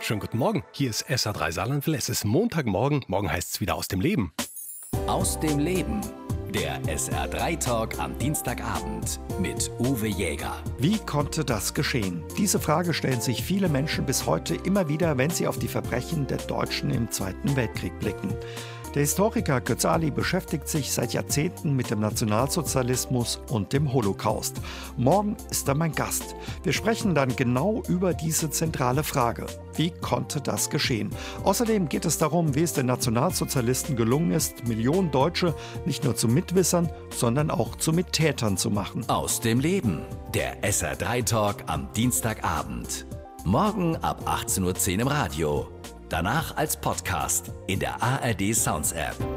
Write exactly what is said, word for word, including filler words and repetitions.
Schönen guten Morgen, hier ist S A drei Saarlandwelle. Es ist Montagmorgen, morgen heißt es wieder aus dem Leben. Aus dem Leben, der S R drei Talk am Dienstagabend mit Uwe Jäger. Wie konnte das geschehen? Diese Frage stellen sich viele Menschen bis heute immer wieder, wenn sie auf die Verbrechen der Deutschen im Zweiten Weltkrieg blicken. Der Historiker Ghazali beschäftigt sich seit Jahrzehnten mit dem Nationalsozialismus und dem Holocaust. Morgen ist er mein Gast. Wir sprechen dann genau über diese zentrale Frage. Wie konnte das geschehen? Außerdem geht es darum, wie es den Nationalsozialisten gelungen ist, Millionen Deutsche nicht nur zu Mitwissern, sondern auch zu Mittätern zu machen. Aus dem Leben, der S R drei Talk am Dienstagabend. Morgen ab achtzehn Uhr zehn im Radio. Danach als Podcast in der A R D Sounds App.